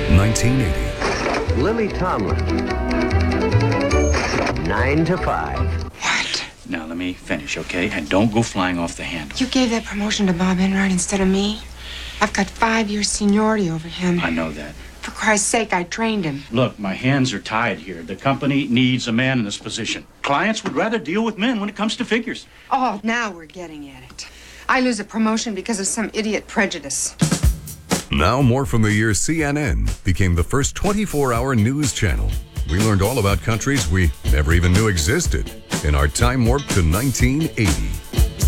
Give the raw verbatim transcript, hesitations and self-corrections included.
nineteen eighty. Lily Tomlin. Nine to five. What? Now let me finish, okay? And don't go flying off the handle. You gave that promotion to Bob Enright instead of me. I've got five years seniority over him. I know that. For Christ's sake, I trained him. Look, my hands are tied here. The company needs a man in this position. Clients would rather deal with men when it comes to figures. Oh, now we're getting at it. I lose a promotion because of some idiot prejudice. Now more from the year C N N became the first twenty-four hour news channel. We learned all about countries we never even knew existed in our time warp to nineteen eighty.